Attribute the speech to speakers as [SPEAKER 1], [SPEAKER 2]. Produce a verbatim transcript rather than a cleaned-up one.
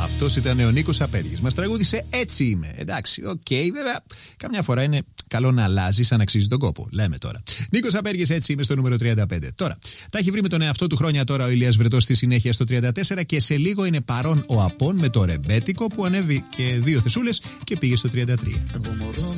[SPEAKER 1] Αυτός ήταν ο Νίκος Απέργης. Μας τραγούδισε Έτσι είμαι. Εντάξει, οκ, okay, βέβαια. Καμιά φορά είναι καλό να αλλάζει αν αξίζει τον κόπο. Λέμε τώρα. Νίκος Απέργης, Έτσι είμαι στο νούμερο τριάντα πέντε. Τώρα, τα έχει βρει με τον εαυτό του χρόνια τώρα ο Ηλίας Βρετός στη συνέχεια στο τριάντα τέσσερα και σε λίγο είναι παρόν ο Απών με το ρεμπέτικο που ανέβει και δύο θεσούλες και πήγε στο τριάντα τρία.